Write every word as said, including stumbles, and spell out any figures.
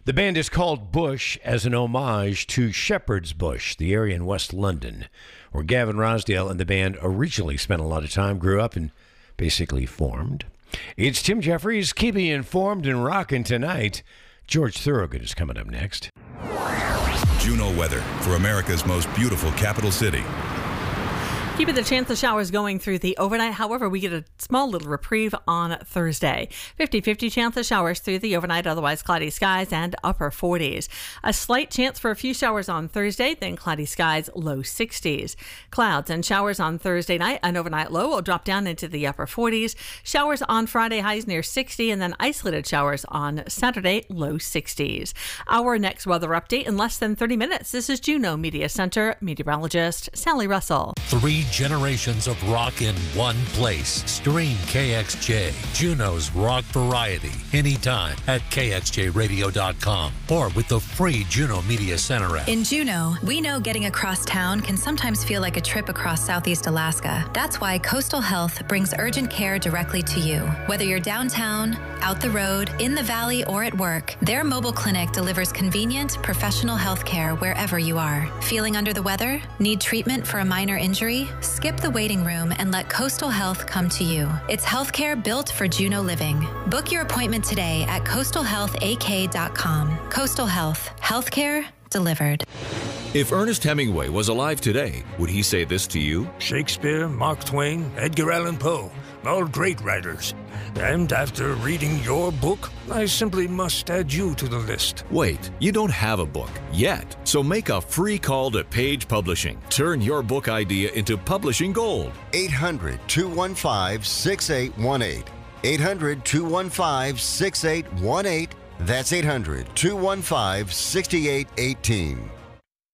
The band is called Bush as an homage to Shepherd's Bush, the area in West London, where Gavin Rossdale and the band originally spent a lot of time, grew up, and basically formed. It's Tim Jeffries keeping you informed and rocking tonight. George Thorogood is coming up next. Juno weather for America's most beautiful capital city. Keeping the chance of showers going through the overnight. However, we get a small little reprieve on Thursday. fifty-fifty chance of showers through the overnight, otherwise cloudy skies and upper forties. A slight chance for a few showers on Thursday, then cloudy skies, low sixties. Clouds and showers on Thursday night. An overnight low will drop down into the upper forties. Showers on Friday, highs near sixty, and then isolated showers on Saturday, low sixties. Our next weather update in less than thirty minutes. This is Juno Media Center meteorologist Sally Russell. Three generations of rock in one place. Stream K X J, Juno's rock variety, anytime at K X J radio dot com or with the free Juno Media Center app. In Juneau, we know getting across town can sometimes feel like a trip across Southeast Alaska. That's why Coastal Health brings urgent care directly to you. Whether you're downtown, out the road, in the valley, or at work, their mobile clinic delivers convenient, professional health care wherever you are. Feeling under the weather? Need treatment for a minor injury? Skip the waiting room and let Coastal Health come to you. It's healthcare built for Juneau living. Book your appointment today at coastal health a k dot com. Coastal Health. Healthcare delivered. If Ernest Hemingway was alive today, would he say this to you? Shakespeare, Mark Twain, Edgar Allan Poe, all great writers. And after reading your book, I simply must add you to the list. Wait, you don't have a book yet, so make a free call to Page Publishing. Turn your book idea into publishing gold. eight hundred, two one five, six eight one eight. eight hundred, two one five, six eight one eight. That's eight hundred, two one five, six eight one eight.